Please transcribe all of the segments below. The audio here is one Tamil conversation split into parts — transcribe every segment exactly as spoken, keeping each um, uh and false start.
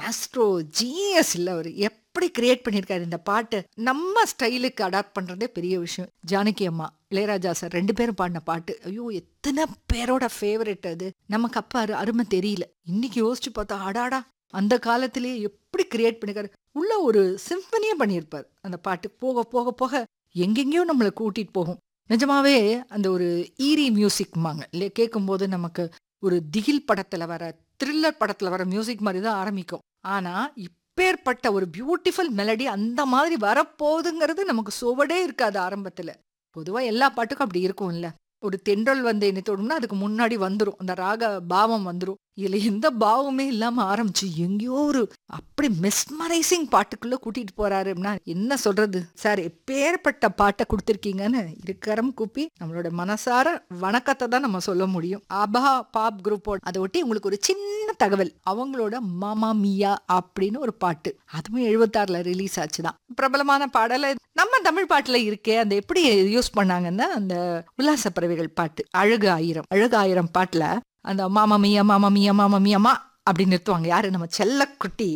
மாஸ்ட்ரோ ஜீனியஸ் இல்ல அவரு. எப்படி கிரியேட் பண்ணியிருக்காரு இந்த பாட்டு. நம்ம ஸ்டைலுக்கு அடாப்ட் பண்றதே பெரிய விஷயம். ஜானகி அம்மா, இளையராஜா சார் ரெண்டு பேரும் பாடின பாட்டு. ஐயோ! எத்தனை பேரோட ஃபேவரெட் அது. நமக்கு அப்ப அரு அருமை தெரியல. இன்னைக்கு யோசிச்சு பார்த்தா, அடாடா! அந்த காலத்திலேயே எப்படி கிரியேட் பண்ணிருக்காரு. உள்ள ஒரு சிம்பனியே பண்ணியிருப்பார். அந்த பாட்டு போக போக போக எங்கெங்கேயோ நம்மள கூட்டிட்டு போகும். நிஜமாவே அந்த ஒரு ஈரி மியூசிக்மாங்க இல்லையா, கேட்கும்போது நமக்கு ஒரு திகில் படத்துல வர, த்ரில்லர் படத்துல வர மியூசிக் மாதிரி தான் ஆரம்பிக்கும். ஆனா இப்பேற்பட்ட ஒரு பியூட்டிஃபுல் மெலடி அந்த மாதிரி வரப்போகுதுங்கிறது நமக்கு சுவடே இருக்காது ஆரம்பத்துல. பொதுவா எல்லா பாட்டுக்கும் அப்படி இருக்கும் இல்ல. ஒரு தென்றல் வந்து என்ன தொடும்னா அதுக்கு முன்னாடி வந்துரும் அந்த ராக பாவம் வந்துரும். இதுல எந்த பாவமே இல்லாம ஆரம்பிச்சு எங்கேயோ ஒரு அப்படி மெஸ்மரைசிங் பாட்டுக்குள்ள கூட்டிட்டு போறாருன்னா என்ன சொல்றது சார். எப்பேற்பட்ட பாட்டை கொடுத்துருக்கீங்கன்னு இருக்கரம் கூப்பி நம்மளோட மனசார வணக்கத்தை தான் நம்ம சொல்ல முடியும். ஆபா பாப் குரூப்போட அதை ஒட்டி உங்களுக்கு ஒரு சின்ன தகவல். அவங்களோட மாமா மியா அப்படின்னு ஒரு பாட்டு, அதுவும் எழுபத்தாறுல ரிலீஸ் ஆச்சுதான். பிரபலமான பாடல நம்ம தமிழ் பாட்டுல இருக்கே. அந்த எப்படி யூஸ் பண்ணாங்கன்னா, அந்த உல்லாச பறவைகள் பாட்டு அழகு ஆயிரம் அழகு ஆயிரம் பாட்டுல அந்த மாமா மியா மாமா மியா மாமா மியாமா அப்படின்னு நிறுத்துவாங்க. யாரு? நம்ம செல்லக்குட்டி.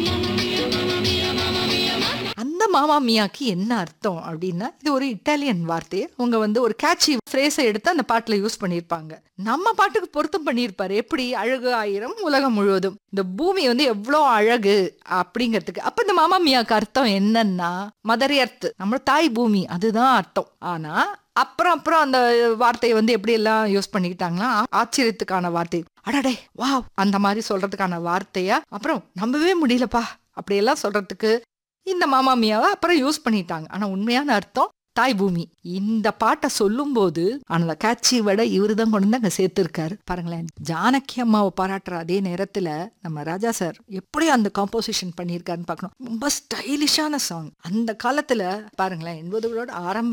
அந்த மாமா மியாக்கு என்ன அர்த்தம் அப்படின்னா, இது ஒரு இட்டாலியன் வார்த்தை. அவங்க வந்து ஒரு கேட்சி ஃப்ரேஸை எடுத்து அந்த பாட்டுல யூஸ் பண்ணியிருப்பாங்க. நம்ம பாட்டுக்கு பொருத்தம் பண்ணியிருப்பாரு. எப்படி? அழகு ஆயிரம் உலகம் முழுவதும், இந்த பூமி வந்து எவ்வளோ அழகு அப்படிங்கிறதுக்கு. அப்ப இந்த மாமா மியாக்கு அர்த்தம் என்னன்னா, மதர் எர்த், நம்ம தாய் பூமி, அதுதான் அர்த்தம். ஆனா அப்புறம் அப்புறம் அந்த வார்த்தையை வந்து எப்படி எல்லாம் யூஸ் பண்ணிக்கிட்டாங்கன்னா, ஆச்சரியத்துக்கான வார்த்தை, அடடே வாவ் அந்த மாதிரி சொல்றதுக்கான வார்த்தையா, அப்புறம் நம்பவே முடியலப்பா அப்படியெல்லாம் சொல்றதுக்கு இந்த மாமா மியாவை அப்புறம் யூஸ் பண்ணிட்டாங்க. ஆனா உண்மையான அர்த்தம் தாய் பூமி. இந்த பாட்டை சொல்லும் போது அந்த கேட்சி விட இவரு தான் கொண்டு வந்து அங்க சேர்த்திருக்காரு பாருங்களேன். ஜானகி அம்மாவை பாராட்டுற அதே நேரத்துல நம்ம ராஜா சார் எப்படி அந்த காம்போசிஷன் பண்ணியிருக்காருன்னு பார்க்கணும். ரொம்ப ஸ்டைலிஷான சாங். அந்த காலத்துல பாருங்களேன், எண்பதுகளோட ஆரம்ப